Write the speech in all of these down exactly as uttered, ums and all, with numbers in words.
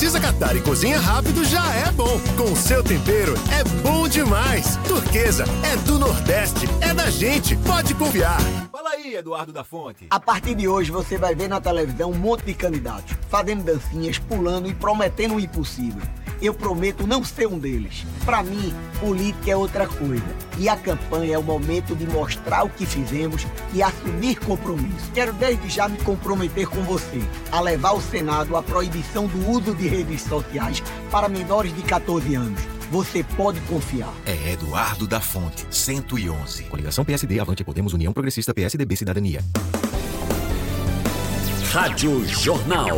precisa catar e cozinha rápido, já é bom. Com o seu tempero, é bom demais. Turquesa é do Nordeste, é da gente, pode confiar. Fala aí, Eduardo da Fonte. A partir de hoje você vai ver na televisão um monte de candidatos, fazendo dancinhas, pulando e prometendo o impossível. Eu prometo não ser um deles. Pra mim, política é outra coisa. E a campanha é o momento de mostrar o que fizemos e assumir compromisso. Quero desde já me comprometer com você a levar ao Senado a proibição do uso de redes sociais para menores de catorze anos. Você pode confiar. É Eduardo da Fonte, cento e onze. Coligação P S D, Avante Podemos, União Progressista, P S D B, Cidadania. Rádio Jornal.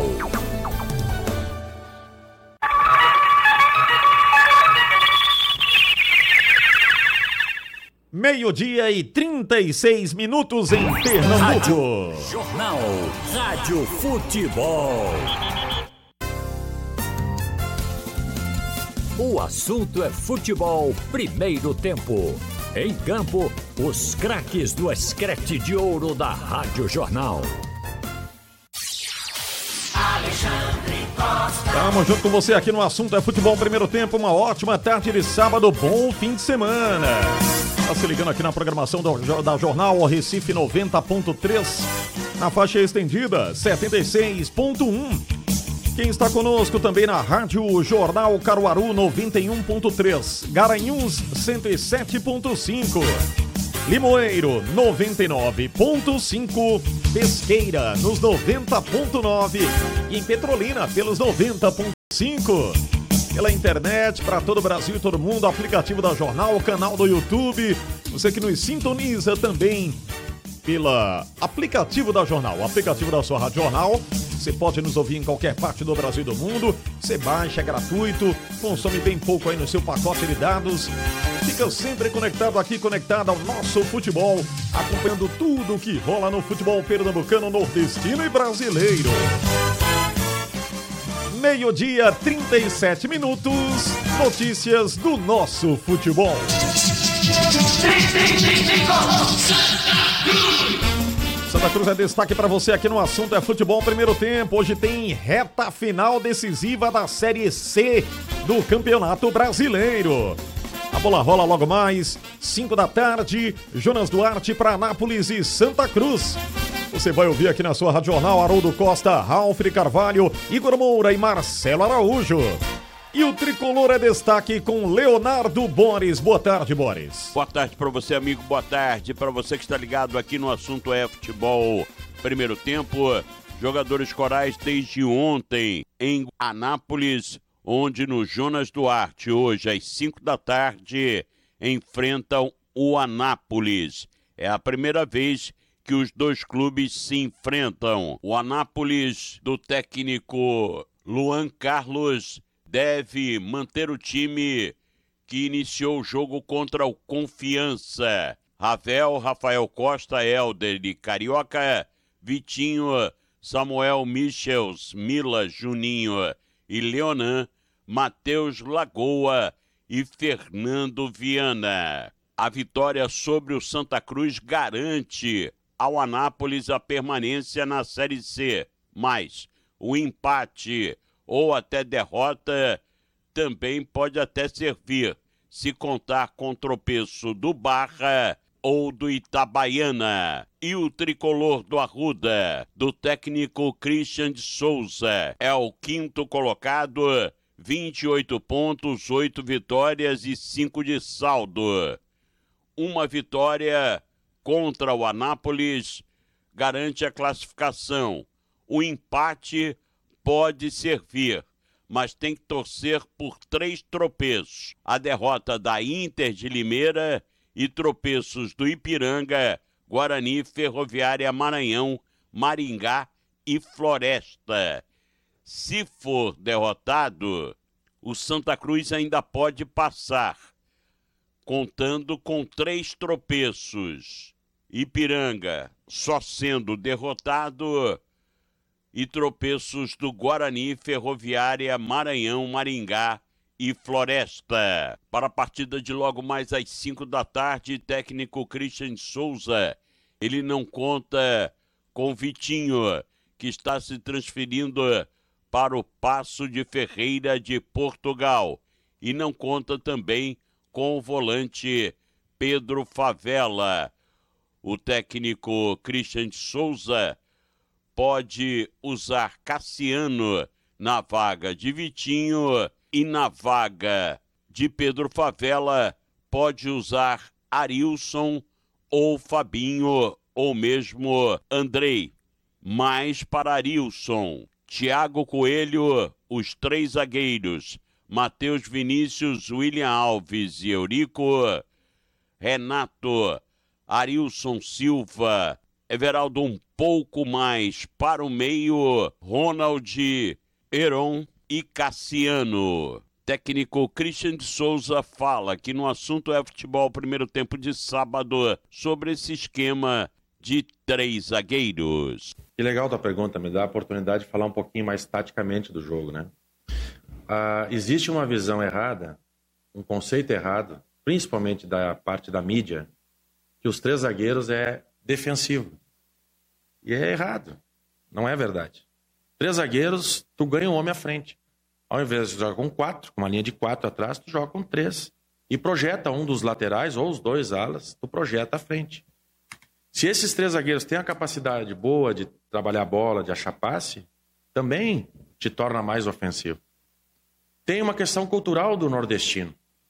Meio-dia e trinta e seis minutos em Pernambuco. Rádio Jornal. Rádio Futebol. O assunto é futebol, primeiro tempo. Em campo, os craques do escrete de ouro da Rádio Jornal. Alexandre Costa. Estamos junto com você aqui no assunto é futebol, primeiro tempo. Uma ótima tarde de sábado, bom fim de semana. Tá se ligando aqui na programação do, da Jornal Recife noventa ponto três, na faixa estendida setenta e seis ponto um. Quem está conosco também na Rádio Jornal Caruaru noventa e um ponto três, Garanhuns cento e sete ponto cinco, Limoeiro noventa e nove ponto cinco, Pesqueira nos noventa ponto nove e em Petrolina pelos noventa ponto cinco. Pela internet, para todo o Brasil e todo mundo, aplicativo da Jornal, canal do YouTube, você que nos sintoniza também pelo aplicativo da Jornal, o aplicativo da sua Rádio Jornal, você pode nos ouvir em qualquer parte do Brasil e do mundo, você baixa, é gratuito, consome bem pouco aí no seu pacote de dados, fica sempre conectado aqui, conectado ao nosso futebol, acompanhando tudo que rola no futebol pernambucano, nordestino e brasileiro. Meio-dia, trinta e sete minutos, notícias do nosso futebol. Santa Cruz é destaque para você aqui no assunto é futebol primeiro tempo. Hoje tem reta final decisiva da Série C do Campeonato Brasileiro. A bola rola logo mais, cinco da tarde, Jonas Duarte para Anápolis e Santa Cruz. Você vai ouvir aqui na sua Rádio Jornal Haroldo Costa, Ralf Carvalho, Igor Moura e Marcelo Araújo. E o Tricolor é destaque com Leonardo Boris. Boa tarde, Boris. Boa tarde para você, amigo. Boa tarde para você que está ligado aqui no assunto é futebol. Primeiro tempo, jogadores corais desde ontem em Anápolis, onde no Jonas Duarte, hoje às cinco da tarde, enfrentam o Anápolis. É a primeira vez que os dois clubes se enfrentam. O Anápolis, do técnico Luan Carlos, deve manter o time que iniciou o jogo contra o Confiança. Ravel, Rafael Costa, Helder e Carioca, Vitinho, Samuel Michels, Mila, Juninho e Leonan, Matheus Lagoa e Fernando Viana. A vitória sobre o Santa Cruz garante ao Anápolis a permanência na Série C, mas o empate ou até derrota também pode até servir, se contar com o tropeço do Barra ou do Itabaiana. E o tricolor do Arruda, do técnico Christian de Souza, é o quinto colocado, vinte e oito pontos, oito vitórias e cinco de saldo. Uma vitória contra o Anápolis garante a classificação. O empate pode servir, mas tem que torcer por três tropeços. A derrota da Inter de Limeira e tropeços do Ipiranga, Guarani, Ferroviária, Maranhão, Maringá e Floresta. Se for derrotado, o Santa Cruz ainda pode passar, contando com três tropeços. Ipiranga só sendo derrotado e tropeços do Guarani, Ferroviária, Maranhão, Maringá e Floresta. Para a partida de logo mais às cinco da tarde, técnico Christian Souza, ele não conta com Vitinho, que está se transferindo para o Paço de Ferreira de Portugal. E não conta também com o volante Pedro Favela. O técnico Christian Souza pode usar Cassiano na vaga de Vitinho e na vaga de Pedro Favela pode usar Arilson ou Fabinho ou mesmo Andrei. Mas para Arilson, Thiago Coelho, os três zagueiros, Matheus Vinícius, William Alves e Eurico, Renato, Arilson Silva, Everaldo um pouco mais para o meio, Ronald, Heron e Cassiano. Técnico Christian Souza fala que no assunto é futebol primeiro tempo de sábado sobre esse esquema de três zagueiros. Que legal tua pergunta, me dá a oportunidade de falar um pouquinho mais taticamente do jogo, né? Ah, existe uma visão errada, um conceito errado, principalmente da parte da mídia, que os três zagueiros é defensivo. E é errado, não é verdade. Três zagueiros, tu ganha um homem à frente. Ao invés de jogar com quatro, com uma linha de quatro atrás, tu joga com três. E projeta um dos laterais ou os dois alas, tu projeta à frente. Se esses três zagueiros têm a capacidade boa de trabalhar a bola, de achar passe, também te torna mais ofensivo. Tem uma questão cultural do nordestino.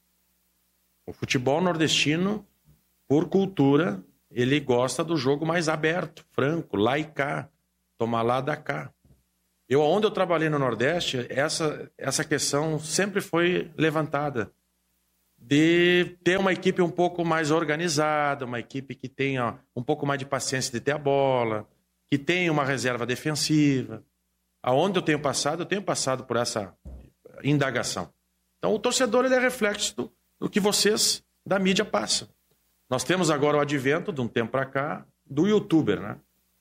O futebol nordestino, por cultura, ele gosta do jogo mais aberto, franco, lá e cá, tomar lá, da cá. Eu, onde eu trabalhei no Nordeste, essa, essa questão sempre foi levantada, de ter uma equipe um pouco mais organizada, uma equipe que tenha um pouco mais de paciência de ter a bola, que tenha uma reserva defensiva. Aonde eu tenho passado, eu tenho passado por essa indagação. Então, o torcedor ele é reflexo do, do que vocês da mídia passam. Nós temos agora o advento, de um tempo para cá, do youtuber, né?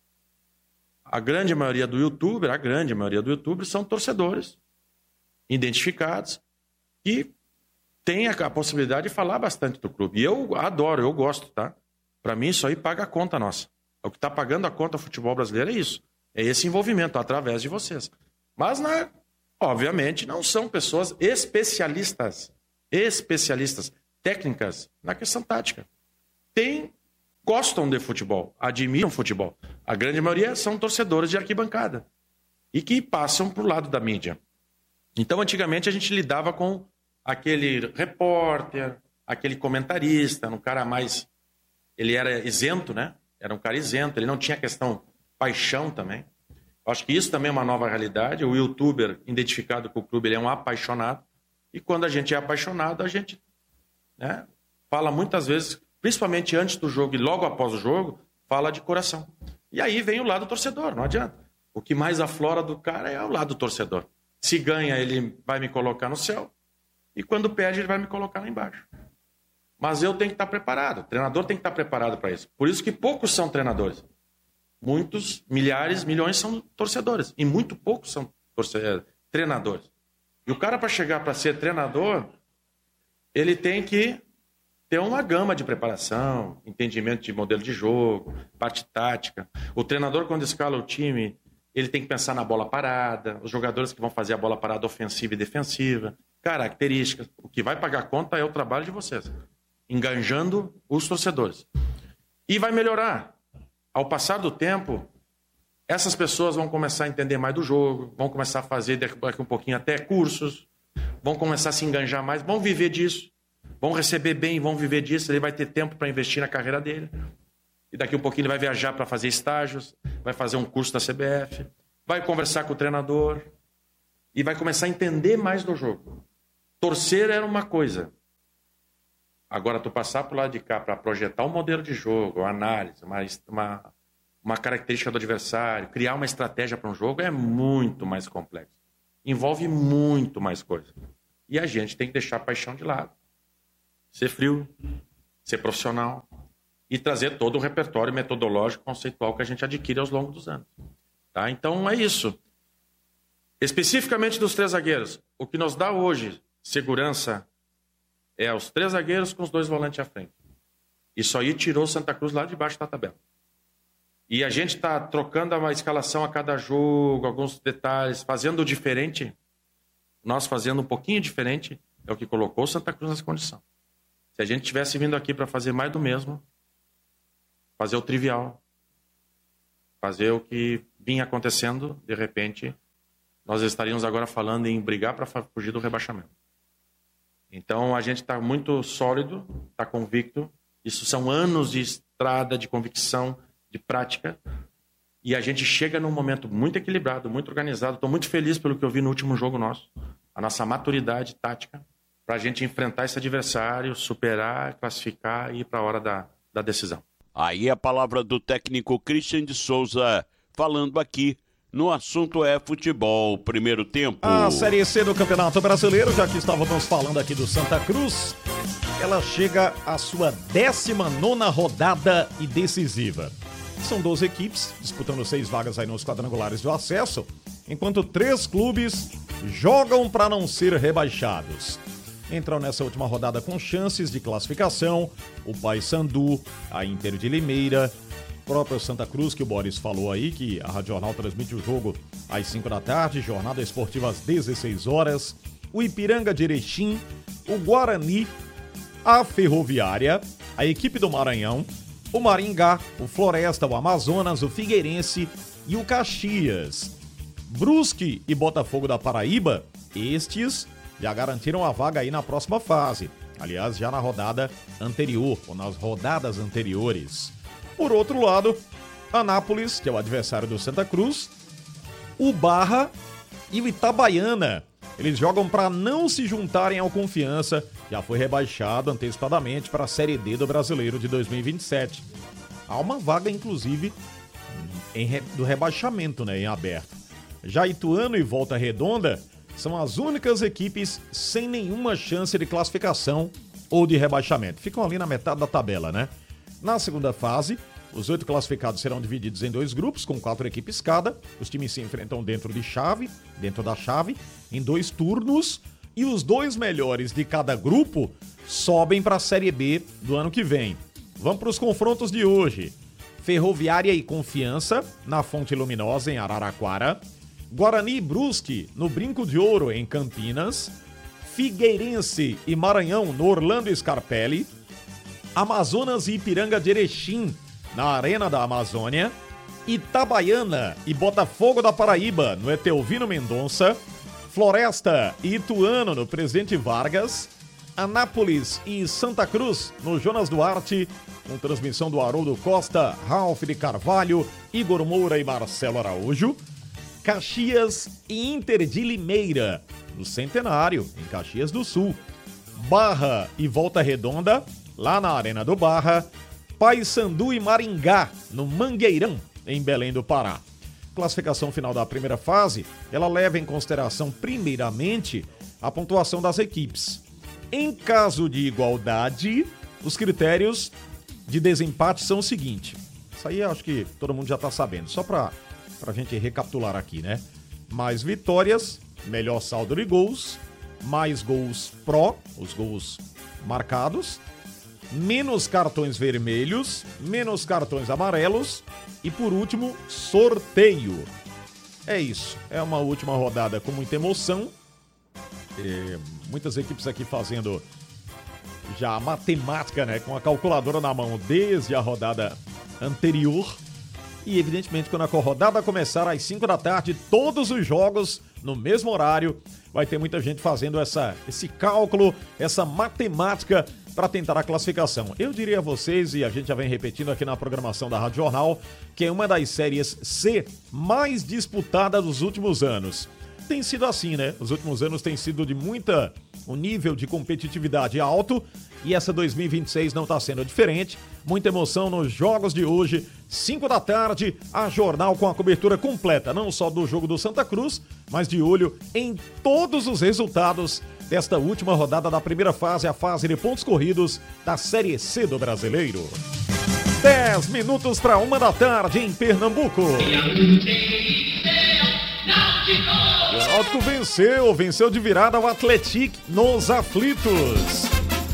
A grande maioria do youtuber, a grande maioria do youtuber são torcedores identificados que têm a possibilidade de falar bastante do clube. E eu adoro, eu gosto, tá? Para mim isso aí paga a conta nossa. O que está pagando a conta do futebol brasileiro é isso. É esse envolvimento através de vocês. Mas, né, obviamente, não são pessoas especialistas, especialistas, técnicas na questão tática. Tem... Gostam de futebol, admiram futebol. A grande maioria são torcedores de arquibancada e que passam para o lado da mídia. Então, antigamente, a gente lidava com aquele repórter, aquele comentarista, um cara mais... Ele era isento, né? Era um cara isento, ele não tinha questão paixão também. Eu acho que isso também é uma nova realidade. O youtuber, identificado com o clube, ele é um apaixonado. E quando a gente é apaixonado, a gente, né, fala muitas vezes... principalmente antes do jogo e logo após o jogo, fala de coração. E aí vem o lado torcedor, não adianta. O que mais aflora do cara é o lado torcedor. Se ganha, ele vai me colocar no céu, e quando perde, ele vai me colocar lá embaixo. Mas eu tenho que estar preparado, o treinador tem que estar preparado para isso. Por isso que poucos são treinadores. Muitos, milhares, milhões são torcedores, e muito poucos são torce- treinadores. E o cara, para chegar para ser treinador, ele tem que ter uma gama de preparação, entendimento de modelo de jogo, parte tática. O treinador, quando escala o time, ele tem que pensar na bola parada, os jogadores que vão fazer a bola parada ofensiva e defensiva, características. O que vai pagar a conta é o trabalho de vocês, enganjando os torcedores. E vai melhorar. Ao passar do tempo, essas pessoas vão começar a entender mais do jogo, vão começar a fazer daqui um pouquinho até cursos, vão começar a se enganjar mais, vão viver disso. Vão receber bem, vão viver disso, ele vai ter tempo para investir na carreira dele. E daqui um pouquinho ele vai viajar para fazer estágios, vai fazer um curso da C B F, vai conversar com o treinador e vai começar a entender mais do jogo. Torcer era uma coisa. Agora, tu passar para o lado de cá para projetar um modelo de jogo, uma análise, uma, uma, uma característica do adversário, criar uma estratégia para um jogo é muito mais complexo. Envolve muito mais coisa. E a gente tem que deixar a paixão de lado. Ser frio, ser profissional e trazer todo o repertório metodológico conceitual que a gente adquire ao longo dos anos. Tá? Então é isso. Especificamente dos três zagueiros, o que nos dá hoje segurança é os três zagueiros com os dois volantes à frente. Isso aí tirou Santa Cruz lá de baixo da tabela. E a gente está trocando a escalação a cada jogo, alguns detalhes, fazendo diferente. Nós fazendo um pouquinho diferente é o que colocou o Santa Cruz nessa condição. Se a gente tivesse vindo aqui para fazer mais do mesmo, fazer o trivial, fazer o que vinha acontecendo, de repente, nós estaríamos agora falando em brigar para fugir do rebaixamento. Então, a gente está muito sólido, está convicto. Isso são anos de estrada, de convicção, de prática. E a gente chega num momento muito equilibrado, muito organizado. Estou muito feliz pelo que eu vi no último jogo nosso. A nossa maturidade tática para a gente enfrentar esse adversário, superar, classificar e ir para a hora da, da decisão. Aí a palavra do técnico Christian de Souza, falando aqui no assunto é futebol, primeiro tempo. A Série C do Campeonato Brasileiro, já que estávamos falando aqui do Santa Cruz, ela chega à sua décima nona rodada e decisiva. São doze equipes disputando seis vagas aí nos quadrangulares do acesso, enquanto três clubes jogam para não ser rebaixados. Entram nessa última rodada com chances de classificação o Paysandu, a Inter de Limeira, próprio Santa Cruz, que o Boris falou aí, que a Rádio Jornal transmite o jogo às cinco da tarde, jornada esportiva às dezesseis horas, o Ipiranga de Erechim, o Guarani, a Ferroviária, a equipe do Maranhão, o Maringá, o Floresta, o Amazonas, o Figueirense e o Caxias. Brusque e Botafogo da Paraíba, estes já garantiram a vaga aí na próxima fase, aliás, já na rodada anterior, ou nas rodadas anteriores. Por outro lado, Anápolis, que é o adversário do Santa Cruz, o Barra e o Itabaiana. Eles jogam para não se juntarem ao Confiança, já foi rebaixado antecipadamente para a Série D do Brasileiro de dois mil e vinte e sete. Há uma vaga, inclusive, em re... do rebaixamento, né, em aberto. Já Ituano e Volta Redonda são as únicas equipes sem nenhuma chance de classificação ou de rebaixamento. Ficam ali na metade da tabela, né? Na segunda fase, os oito classificados serão divididos em dois grupos, com quatro equipes cada. Os times se enfrentam dentro de chave, dentro da chave, em dois turnos. E os dois melhores de cada grupo sobem para a Série B do ano que vem. Vamos para os confrontos de hoje. Ferroviária e Confiança, na Fonte Luminosa, em Araraquara. Guarani e Brusque, no Brinco de Ouro, em Campinas. Figueirense e Maranhão, no Orlando Scarpelli. Amazonas e Ipiranga de Erechim, na Arena da Amazônia. Itabaiana e Botafogo da Paraíba, no Etelvino Mendonça. Floresta e Ituano, no Presidente Vargas. Anápolis e Santa Cruz, no Jonas Duarte, com transmissão do Haroldo Costa, Ralf de Carvalho, Igor Moura e Marcelo Araújo. Caxias e Inter de Limeira, no Centenário, em Caxias do Sul. Barra e Volta Redonda, lá na Arena do Barra. Paysandu e Maringá, no Mangueirão, em Belém do Pará. Classificação final da primeira fase, ela leva em consideração, primeiramente, a pontuação das equipes. Em caso de igualdade, os critérios de desempate são o seguinte. Isso aí eu acho que todo mundo já está sabendo, só para a gente recapitular aqui, né? Mais vitórias, melhor saldo de gols, mais gols pró, os gols marcados, menos cartões vermelhos, menos cartões amarelos e, por último, sorteio. É isso, é uma última rodada com muita emoção. É, muitas equipes aqui fazendo já a matemática, né, com a calculadora na mão desde a rodada anterior. E, evidentemente, quando a rodada começar às cinco da tarde, todos os jogos no mesmo horário, vai ter muita gente fazendo essa, esse cálculo, essa matemática para tentar a classificação. Eu diria a vocês, e a gente já vem repetindo aqui na programação da Rádio Jornal, que é uma das séries C mais disputada dos últimos anos. Tem sido assim, né? Os últimos anos tem sido de muita... um nível de competitividade alto, e essa dois mil e vinte e seis não está sendo diferente. Muita emoção nos jogos de hoje, cinco da tarde, a Jornal com a cobertura completa, não só do jogo do Santa Cruz, mas de olho em todos os resultados desta última rodada da primeira fase, a fase de pontos corridos da Série C do Brasileiro. dez minutos para uma da tarde em Pernambuco. O Náutico venceu, venceu de virada o Atlético nos aflitos.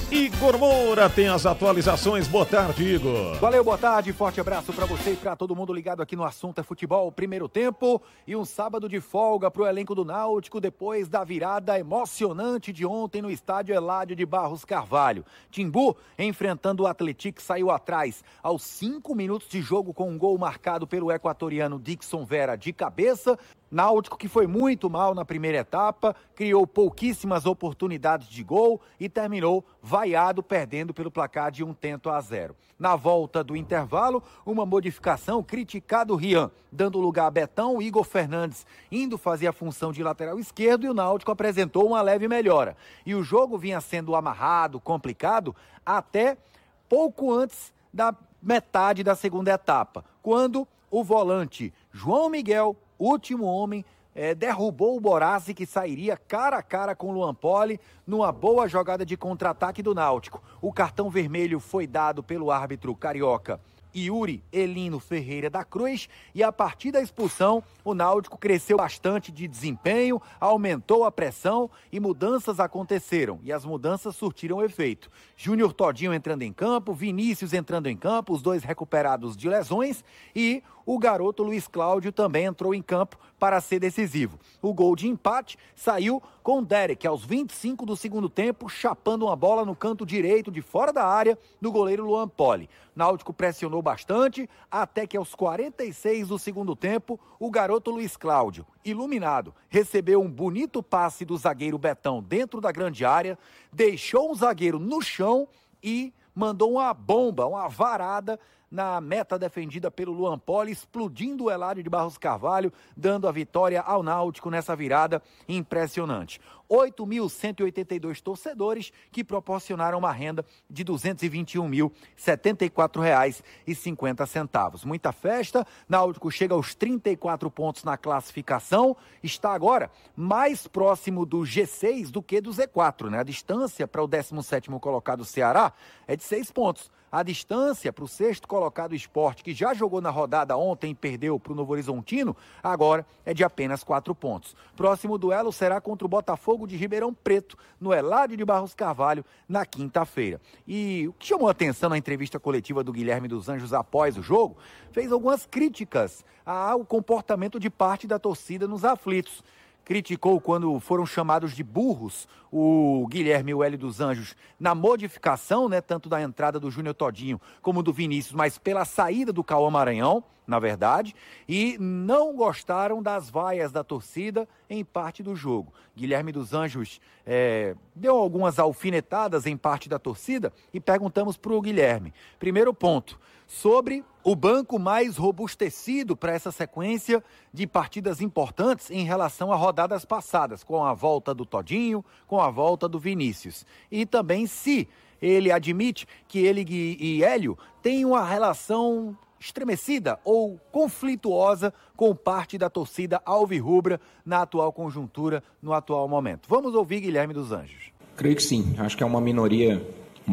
Igor Moura tem as atualizações. Boa tarde, Igor. Valeu, boa tarde. Forte abraço para você e para todo mundo ligado aqui no Assunto é Futebol. Primeiro tempo e um sábado de folga para o elenco do Náutico depois da virada emocionante de ontem no estádio Eládio de Barros Carvalho. Timbu, enfrentando o Atlético, saiu atrás aos cinco minutos de jogo com um gol marcado pelo equatoriano Dixon Vera de cabeça. Náutico, que foi muito mal na primeira etapa, criou pouquíssimas oportunidades de gol e terminou vaiado, perdendo pelo placar de um tento a zero. Na volta do intervalo, uma modificação, criticado Rian, dando lugar a Betão, Igor Fernandes indo fazer a função de lateral esquerdo, e o Náutico apresentou uma leve melhora. E o jogo vinha sendo amarrado, complicado, até pouco antes da metade da segunda etapa, quando o volante João Miguel, último homem, é, derrubou o Borazzi, que sairia cara a cara com o Luan Poli numa boa jogada de contra-ataque do Náutico. O cartão vermelho foi dado pelo árbitro carioca Yuri Elino Ferreira da Cruz, e a partir da expulsão o Náutico cresceu bastante de desempenho, aumentou a pressão e mudanças aconteceram, e as mudanças surtiram efeito. Júnior Todinho entrando em campo, Vinícius entrando em campo, os dois recuperados de lesões, e o garoto Luiz Cláudio também entrou em campo para ser decisivo. O gol de empate saiu com Derek aos vinte e cinco do segundo tempo, chapando uma bola no canto direito de fora da área do goleiro Luan Poli. Náutico pressionou bastante, até que aos quarenta e seis do segundo tempo, o garoto Luiz Cláudio, iluminado, recebeu um bonito passe do zagueiro Betão dentro da grande área, deixou o zagueiro no chão e mandou uma bomba, uma varada na meta defendida pelo Luan Poli, explodindo o Eládio de Barros Carvalho, dando a vitória ao Náutico nessa virada impressionante. oito mil cento e oitenta e dois torcedores que proporcionaram uma renda de duzentos e vinte e um mil, setenta e quatro reais e cinquenta centavos. Muita festa, Náutico chega aos trinta e quatro pontos na classificação, está agora mais próximo do G seis do que do Z quatro, né? A distância para o décimo sétimo colocado Ceará é de seis pontos. A distância para o sexto colocado Sport, que já jogou na rodada ontem e perdeu para o Novo Horizontino, agora é de apenas quatro pontos. Próximo duelo será contra o Botafogo de Ribeirão Preto, no Eládio de Barros Carvalho, na quinta-feira. E o que chamou a atenção na entrevista coletiva do Guilherme dos Anjos após o jogo, fez algumas críticas ao comportamento de parte da torcida nos aflitos. Criticou quando foram chamados de burros o Guilherme e o Hélio dos Anjos na modificação, né, tanto da entrada do Júnior Todinho como do Vinícius, mas pela saída do Cauã Maranhão, na verdade, e não gostaram das vaias da torcida em parte do jogo. Guilherme dos Anjos é, deu algumas alfinetadas em parte da torcida e perguntamos para o Guilherme. Primeiro ponto, sobre o banco mais robustecido para essa sequência de partidas importantes em relação a rodadas passadas, com a volta do Todinho, com a volta do Vinícius. E também se ele admite que ele e Hélio têm uma relação estremecida ou conflituosa com parte da torcida alvirrubra na atual conjuntura, no atual momento. Vamos ouvir Guilherme dos Anjos. Creio que sim, acho que é uma minoria,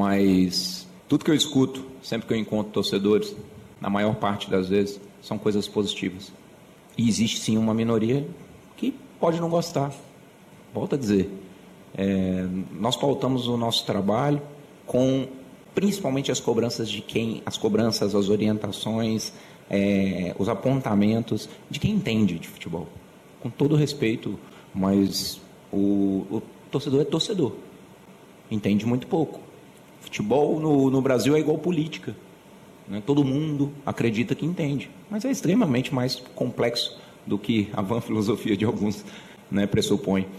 mas tudo que eu escuto, sempre que eu encontro torcedores, na maior parte das vezes, são coisas positivas. E existe sim uma minoria que pode não gostar. Volto a dizer, é, nós pautamos o nosso trabalho com principalmente as cobranças de quem, as cobranças, as orientações, é, os apontamentos de quem entende de futebol. Com todo respeito, mas o, o torcedor é torcedor. Entende muito pouco. Futebol no, no Brasil é igual política. Né? Todo mundo acredita que entende, mas é extremamente mais complexo do que a vã filosofia de alguns, né, pressupõe.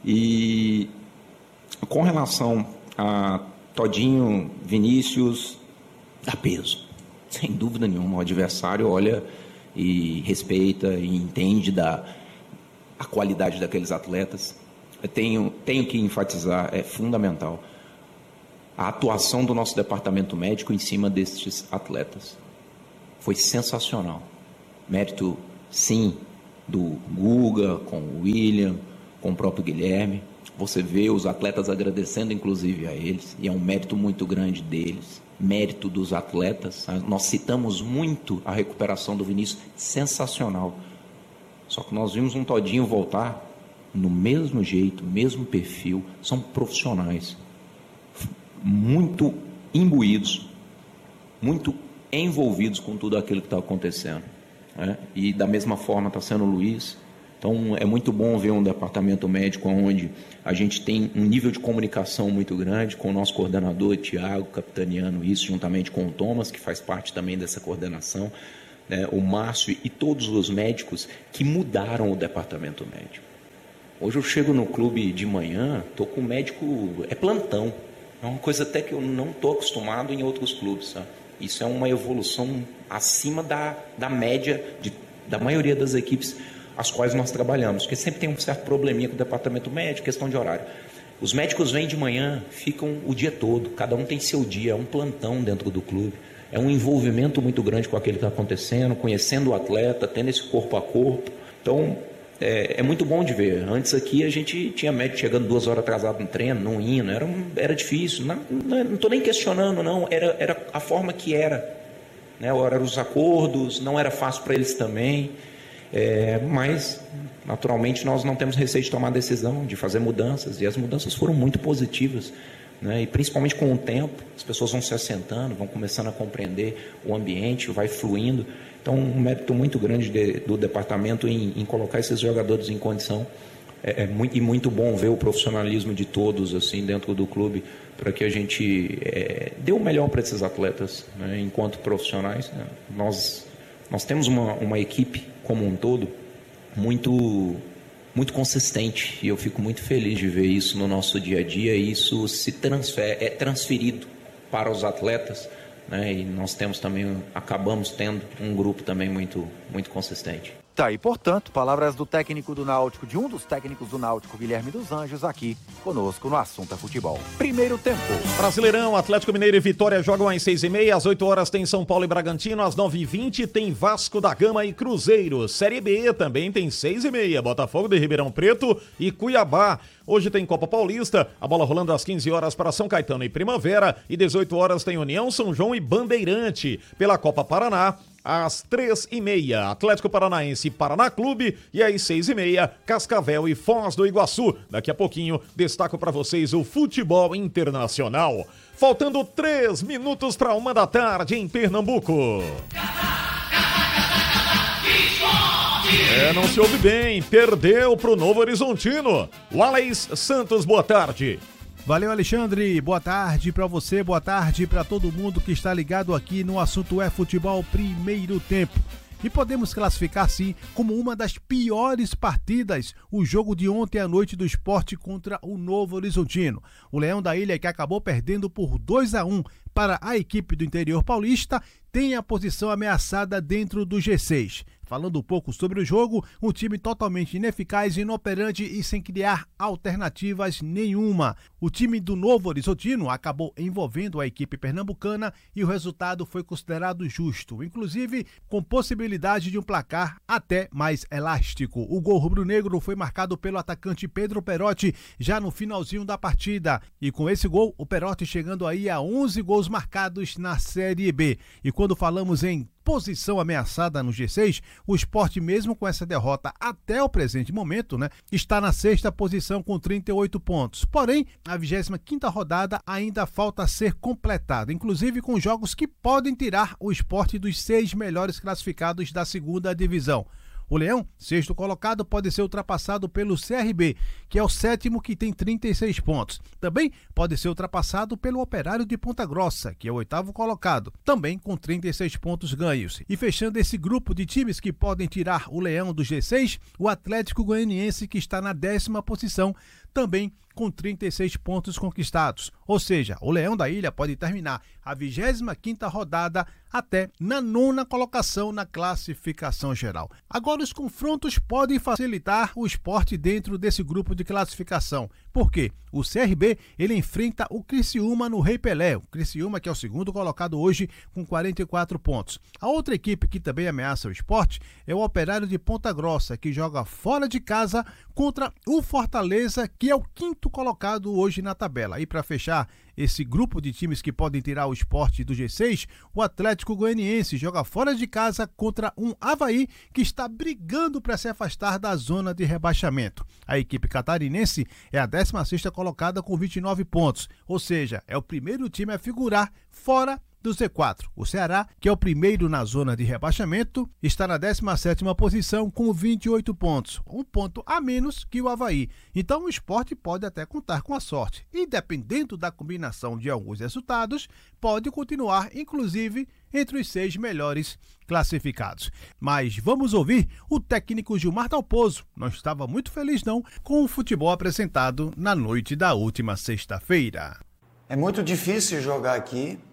E com relação a Todinho, Vinícius, dá peso, sem dúvida nenhuma. O adversário olha e respeita e entende da a qualidade daqueles atletas. Eu tenho, tenho que enfatizar, é fundamental a atuação do nosso departamento médico em cima destes atletas. Foi sensacional. Mérito, sim, do Guga, com o William, com o próprio Guilherme. Você vê os atletas agradecendo, inclusive, a eles, e é um mérito muito grande deles. Mérito dos atletas. Nós citamos muito a recuperação do Vinícius, sensacional. Só que nós vimos um Todinho voltar no mesmo jeito, mesmo perfil, são profissionais. muito imbuídos, muito envolvidos com tudo aquilo que está acontecendo, né? E da mesma forma está sendo o Luiz. Então é muito bom ver um departamento médico onde a gente tem um nível de comunicação muito grande com o nosso coordenador Thiago, capitaneando isso juntamente com o Thomas, que faz parte também dessa coordenação, né? O Márcio e todos os médicos que mudaram o departamento médico. Hoje eu chego no clube de manhã, estou com o médico, é plantão, é uma coisa até que eu não estou acostumado em outros clubes, sabe? Isso é uma evolução acima da, da média de, da maioria das equipes as quais nós trabalhamos, porque sempre tem um certo probleminha com o departamento médico, questão de horário. Os médicos vêm de manhã, ficam o dia todo, cada um tem seu dia, é um plantão dentro do clube, é um envolvimento muito grande com aquilo que está acontecendo, conhecendo o atleta, tendo esse corpo a corpo. Então, é, é muito bom de ver. Antes aqui a gente tinha médico chegando duas horas atrasado no treino, não indo, era, era difícil, não estou nem questionando, não, era, era a forma que era, né? Eram os acordos, não era fácil para eles também. É, mas, naturalmente, nós não temos receio de tomar a decisão, de fazer mudanças, e as mudanças foram muito positivas, né? E principalmente com o tempo, as pessoas vão se assentando, vão começando a compreender o ambiente, vai fluindo. Então, um mérito muito grande de, do departamento em, em colocar esses jogadores em condição. É, é muito, e muito bom ver o profissionalismo de todos assim dentro do clube, para que a gente é, dê o melhor para esses atletas, né? Enquanto profissionais, né? nós, nós temos uma, uma equipe como um todo, muito, muito consistente, e eu fico muito feliz de ver isso no nosso dia a dia, e isso se transfere, é transferido para os atletas, né? E nós temos também, acabamos tendo um grupo também muito, muito consistente. Tá, e portanto, palavras do técnico do Náutico, de um dos técnicos do Náutico, Guilherme dos Anjos, aqui conosco no Assunto é Futebol. Primeiro tempo. Brasileirão, Atlético Mineiro e Vitória jogam às seis e meia, às oito horas tem São Paulo e Bragantino, às nove e vinte tem Vasco da Gama e Cruzeiro. Série B também tem seis e meia, Botafogo de Ribeirão Preto e Cuiabá. Hoje tem Copa Paulista, a bola rolando às quinze horas para São Caetano e Primavera, e dezoito horas tem União, São João e Bandeirante. Pela Copa Paraná, às três e meia, Atlético Paranaense e Paraná Clube, e às seis e meia, Cascavel e Foz do Iguaçu. Daqui a pouquinho, destaco para vocês o futebol internacional. Faltando três minutos para uma da tarde em Pernambuco. É, não se ouve bem, perdeu pro Novo Horizontino. Wallace Santos, boa tarde. Valeu, Alexandre, boa tarde para você, boa tarde para todo mundo que está ligado aqui no Assunto é Futebol Primeiro Tempo. E podemos classificar, sim, como uma das piores partidas o jogo de ontem à noite do Sport contra o Novo Horizontino. O Leão da Ilha, que acabou perdendo por dois a um para a equipe do interior paulista, tem a posição ameaçada dentro do G seis. Falando um pouco sobre o jogo, um time totalmente ineficaz, inoperante e sem criar alternativas nenhuma. O time do Novo Horizontino acabou envolvendo a equipe pernambucana e o resultado foi considerado justo, inclusive com possibilidade de um placar até mais elástico. O gol rubro-negro foi marcado pelo atacante Pedro Perotti já no finalzinho da partida. E com esse gol, o Perotti chegando aí a onze gols marcados na Série B. E quando falamos em posição ameaçada no G seis, o Sport, mesmo com essa derrota até o presente momento, né, está na sexta posição com trinta e oito pontos. Porém, a vigésima quinta rodada ainda falta ser completada, inclusive com jogos que podem tirar o Sport dos seis melhores classificados da segunda divisão. O Leão, sexto colocado, pode ser ultrapassado pelo C R B, que é o sétimo, que tem trinta e seis pontos. Também pode ser ultrapassado pelo Operário de Ponta Grossa, que é o oitavo colocado, também com trinta e seis pontos ganhos. E fechando esse grupo de times que podem tirar o Leão do G seis, o Atlético Goianiense, que está na décima posição, também com trinta e seis pontos conquistados. Ou seja, o Leão da Ilha pode terminar a vigésima quinta rodada até na nona colocação na classificação geral. Agora, os confrontos podem facilitar o Sport dentro desse grupo de classificação. Por quê? O C R B, ele enfrenta o Criciúma no Rei Pelé. O Criciúma, que é o segundo colocado hoje com quarenta e quatro pontos. A outra equipe que também ameaça o Sport é o Operário de Ponta Grossa, que joga fora de casa contra o Fortaleza, que é o quinto colocado hoje na tabela. E para fechar esse grupo de times que podem tirar o Sport do G seis, o Atlético Goianiense joga fora de casa contra um Avaí que está brigando para se afastar da zona de rebaixamento. A equipe catarinense é a décima sexta colocada com vinte e nove pontos, ou seja, é o primeiro time a figurar fora do Z quatro. O Ceará, que é o primeiro na zona de rebaixamento, está na décima sétima posição com vinte e oito pontos, um ponto a menos que o Avaí. Então o Sport pode até contar com a sorte e, dependendo da combinação de alguns resultados, pode continuar, inclusive, entre os seis melhores classificados. Mas vamos ouvir o técnico Gilmar Dalpozo. Não estava muito feliz não com o futebol apresentado na noite da última sexta-feira. É muito difícil jogar aqui.